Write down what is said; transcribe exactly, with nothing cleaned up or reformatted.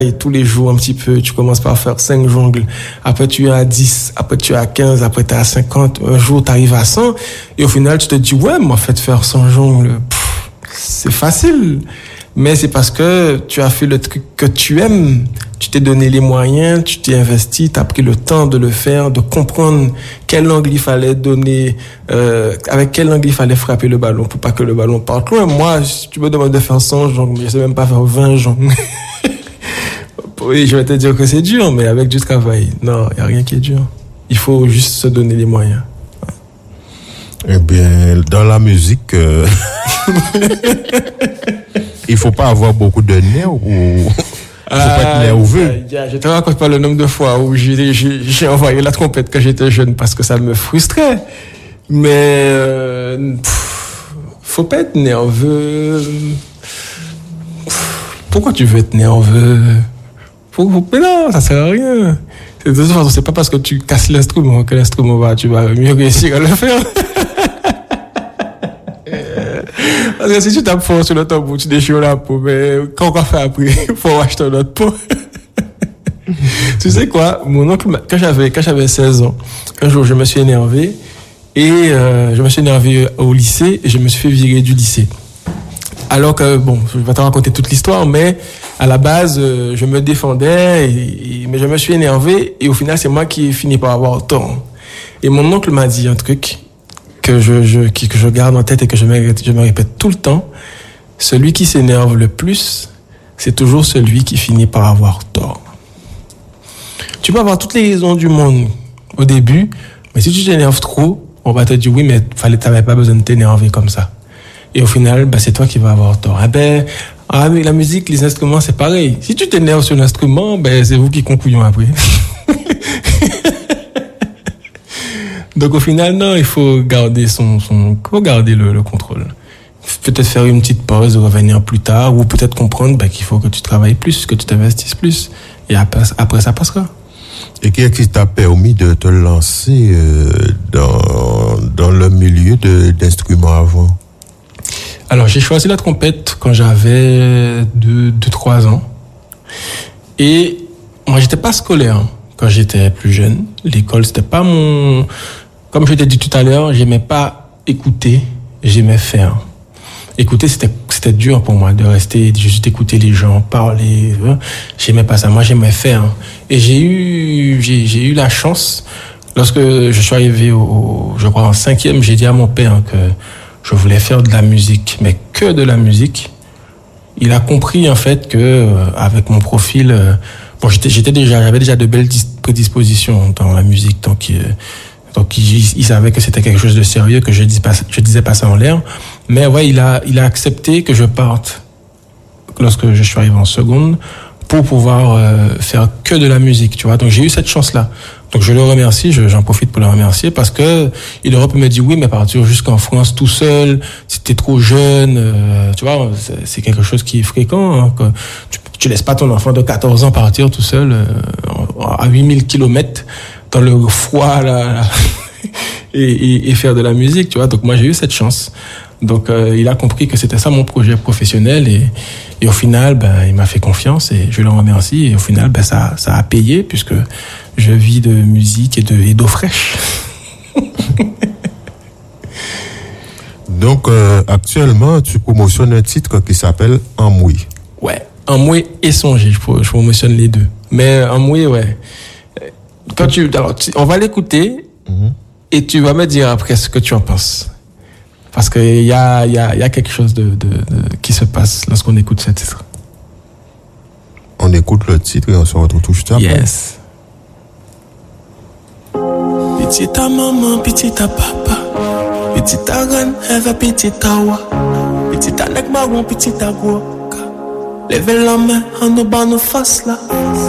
Et tous les jours un petit peu, tu commences par faire cinq jongles, après tu es à dix, après tu es à quinze, après tu es à cinquante, un jour tu arrives à cent, et au final tu te dis, ouais, mais en fait faire cent jongles, pff, c'est facile. Mais c'est parce que tu as fait le truc que tu aimes, tu t'es donné les moyens, tu t'es investi, tu as pris le temps de le faire, de comprendre quel angle il fallait donner, euh, avec quel angle il fallait frapper le ballon pour pas que le ballon parte loin. Moi, si tu me demandes de faire cent jongles, je sais même pas faire vingt jongles. Oui, je vais te dire que c'est dur, mais avec du travail, non, il n'y a rien qui est dur. Il faut juste se donner les moyens. Eh bien, dans la musique, euh... il faut pas avoir beaucoup de nerfs ou il faut ah, pas être nerveux. Yeah, je te raconte pas le nombre de fois où j'ai, j'ai, j'ai envoyé la trompette quand j'étais jeune parce que ça me frustrait. Mais euh, pff, faut pas être nerveux. Pff, pourquoi tu veux être nerveux? Mais non, ça sert à rien. De toute façon, c'est pas parce que tu casses l'instrument que l'instrument va, tu vas mieux réussir à le faire. Parce que si tu tapes fort sur le tambour, tu déchires la peau, mais quand on va faire après, il faut acheter notre peau. Tu sais quoi, mon oncle, quand j'avais, quand j'avais seize ans, un jour, je me suis énervé, et euh, je me suis énervé au lycée, et je me suis fait virer du lycée. Alors que, bon, je vais te raconter toute l'histoire, mais à la base, euh, je me défendais, et, et, mais je me suis énervé, et au final, c'est moi qui ai fini par avoir tort. Et mon oncle m'a dit un truc que je, je, que je garde en tête et que je me, je me répète tout le temps. Celui qui s'énerve le plus, c'est toujours celui qui finit par avoir tort. Tu peux avoir toutes les raisons du monde au début, mais si tu t'énerves trop, on va te dire oui, mais fallait, t'avais pas besoin de t'énerver comme ça. Et au final, bah, c'est toi qui vas avoir tort. Ah ben, avec la musique, les instruments, c'est pareil. Si tu t'énerves sur l'instrument, ben, c'est vous qui concouillons après. Donc, au final, non, il faut garder son, son, faut garder le, le contrôle. Peut-être faire une petite pause, revenir plus tard, ou peut-être comprendre, ben, qu'il faut que tu travailles plus, que tu t'investisses plus. Et après, après ça passera. Et qu'est-ce qui t'a permis de te lancer, euh, dans, dans le milieu de, d'instruments avant? Alors, j'ai choisi la trompette quand j'avais deux, deux, trois ans. Et moi, j'étais pas scolaire quand j'étais plus jeune. L'école, c'était pas mon... Comme je t'ai dit tout à l'heure, j'aimais pas écouter, j'aimais faire. Écouter, c'était, c'était dur pour moi de rester, de juste écouter les gens parler. J'aimais pas ça. Moi, j'aimais faire. Et j'ai eu, j'ai, j'ai eu la chance, lorsque je suis arrivé au, je crois, en cinquième, j'ai dit à mon père que je voulais faire de la musique, mais que de la musique. Il a compris en fait que euh, avec mon profil, euh, bon, j'étais, j'étais déjà, j'avais déjà de belles dis- prédispositions dans la musique, donc, euh, donc il, il savait que c'était quelque chose de sérieux, que je disais pas, je disais pas ça en l'air. Mais ouais, il a, il a accepté que je parte lorsque je suis arrivé en seconde pour pouvoir euh, faire que de la musique, tu vois. Donc j'ai eu cette chance-là. Donc je le remercie, je, j'en profite pour le remercier parce que il aurait pu me dire oui, mais partir jusqu'en France tout seul, si t'es trop jeune, euh, tu vois, c'est, c'est quelque chose qui est fréquent. Hein, que tu, tu laisses pas ton enfant de quatorze ans partir tout seul euh, à huit mille kilomètres dans le froid là, là et, et, et faire de la musique, tu vois. Donc moi j'ai eu cette chance. Donc euh, il a compris que c'était ça mon projet professionnel et, et au final ben il m'a fait confiance et je le remercie et au final ben ça ça a payé puisque je vis de musique et de et d'eau fraîche. Donc euh, actuellement tu promotionnes un titre qui s'appelle Amoué. Ouais, Amoué et Songer, je, je promotionne les deux. Mais Amoué, ouais. Quand tu alors tu, on va l'écouter mm-hmm. et tu vas me dire après ce que tu en penses. Parce que il y a il y a il y a quelque chose de, de, de qui se passe lorsqu'on écoute ce titre. On écoute le titre et on se retrouve tout juste après. Yes. Petite à maman, petite à papa, petite à reine, elle va petite à wa, petite à nec marron, petite à gros. Levez la main, en nous bas nos faces là.